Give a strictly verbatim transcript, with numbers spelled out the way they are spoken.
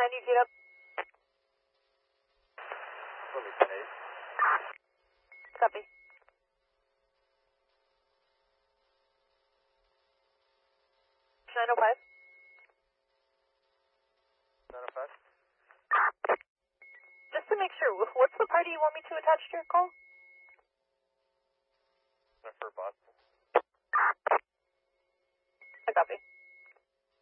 ninety feet up. Let me ten eight. Copy. nine oh five. nine oh five. Just to make sure, what's the party you want me to attach to your call? Jennifer Boston. I copy.